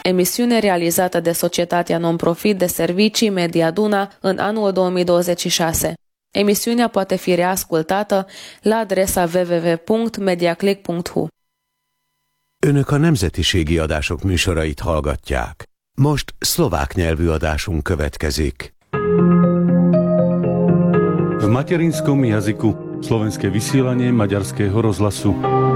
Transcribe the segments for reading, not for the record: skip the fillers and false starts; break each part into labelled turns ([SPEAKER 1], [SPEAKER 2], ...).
[SPEAKER 1] emisiune realizată de societatea non-profit de servicii Media Duna în anul 2026. Emisiunea poate fi reascultată la adresa www.mediaclick.hu.
[SPEAKER 2] Önök a nemzetiségi adások műsorait hallgatják. Most szlovák nyelvű adásunk következik.
[SPEAKER 3] V materinskom jazyku slovenské vysielanie Maďarského rozhlasu.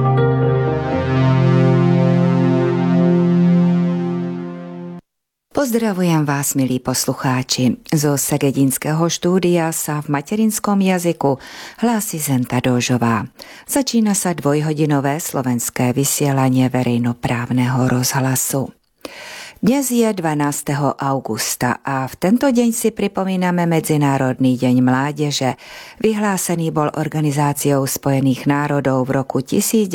[SPEAKER 4] Pozdravujem vás, milí poslucháči. Zo Segedinského štúdia sa v materinskom jazyku hlási Zenta Dožová. Začína sa dvojhodinové slovenské vysielanie verejnoprávneho rozhlasu. Dnes je 12. augusta a v tento deň si pripomíname Medzinárodný deň mládeže. Vyhlásený bol Organizáciou spojených národov v roku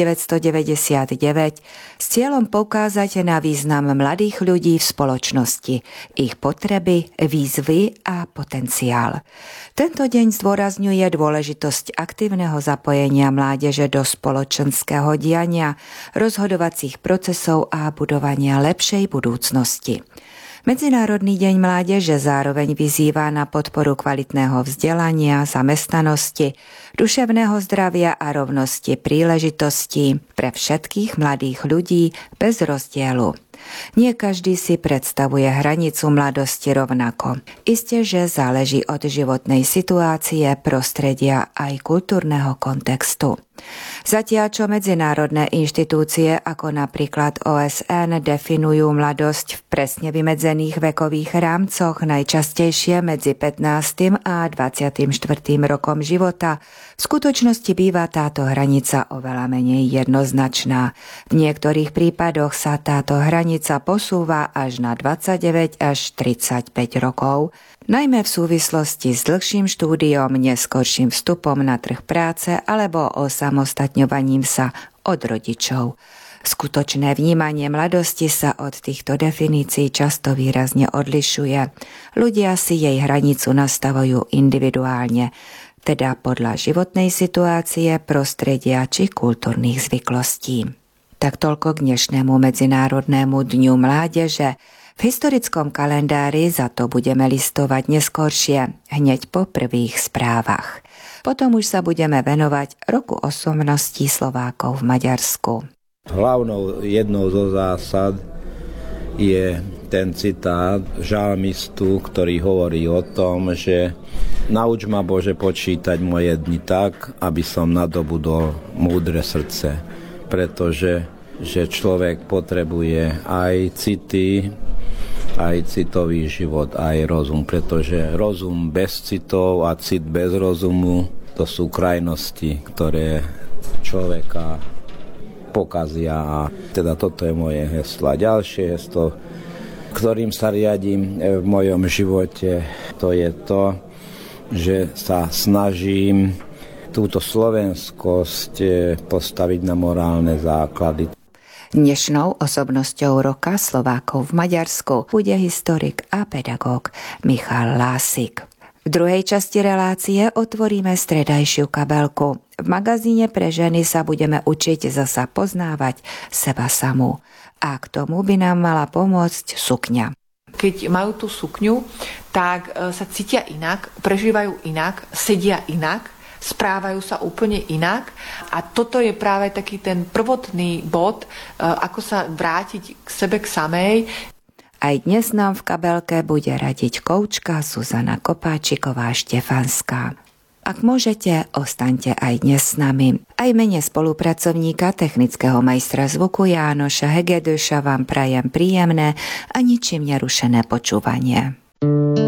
[SPEAKER 4] 1999 s cieľom poukázať na význam mladých ľudí v spoločnosti, ich potreby, výzvy a potenciál. Tento deň zdôrazňuje dôležitosť aktívneho zapojenia mládeže do spoločenského diania, rozhodovacích procesov a budovania lepšej budúcnosti. Medzinárodný deň mládeže zároveň vyzýva na podporu kvalitného vzdelania, zamestnanosti, duševného zdravia a rovnosti príležitostí pre všetkých mladých ľudí bez rozdielu. Nie každý si predstavuje hranicu mladosti rovnako. Isté, že záleží od životnej situácie, prostredia aj kultúrneho kontextu. Zatiaľ, čo medzinárodné inštitúcie ako napríklad OSN definujú mladosť v presne vymedzených vekových rámcoch najčastejšie medzi 15. a 24. rokom života, v skutočnosti býva táto hranica oveľa menej jednoznačná. V niektorých prípadoch sa táto hranica posúva až na 29 až 35 rokov, najmä v súvislosti s dlhším štúdiom, neskorším vstupom na trh práce alebo osamostatňovaním sa od rodičov. Skutočné vnímanie mladosti sa od týchto definícií často výrazne odlišuje. Ľudia si jej hranicu nastavujú individuálne, teda podľa životnej situácie, prostredia či kultúrnych zvyklostí. Tak toľko k dnešnému Medzinárodnému dňu mládeže. V historickom kalendári za to budeme listovať neskôršie, hneď po prvých správach. Potom už sa budeme venovať roku osobností Slovákov v Maďarsku.
[SPEAKER 5] Hlavnou jednou zo zásad je ten citát žalmistu, ktorý hovorí o tom, že nauč ma, Bože, počítať moje dni tak, aby som nadobudol múdre srdce. Pretože že človek potrebuje aj city, aj citový život, aj rozum. Pretože rozum bez citov a cit bez rozumu, to sú krajnosti, ktoré človeka pokazia. A teda toto je moje heslo. A ďalšie heslo, ktorým sa riadím v mojom živote, to je to, že sa snažím túto slovenskosť postaviť na morálne základy.
[SPEAKER 4] Dnešnou osobnosťou roka Slovákov v Maďarsku bude historik a pedagóg Michal Lásik. V druhej časti relácie otvoríme stredajšiu kabelku. V magazíne pre ženy sa budeme učiť zasa poznávať seba samú. A k tomu by nám mala pomôcť sukňa.
[SPEAKER 6] Keď majú tú sukňu, tak sa cítia inak, prežívajú inak, sedia inak, správajú sa úplne inak a toto je práve taký ten prvotný bod, ako sa vrátiť k sebe, k samej.
[SPEAKER 4] Aj dnes nám v kabelke bude radiť koučka Zuzana Kopáčiková-Štefanská. Ak môžete, ostaňte aj dnes s nami. Aj mene spolupracovníka technického majstra zvuku Jánoša Hegedöša vám prajem príjemné a ničím nerušené počúvanie.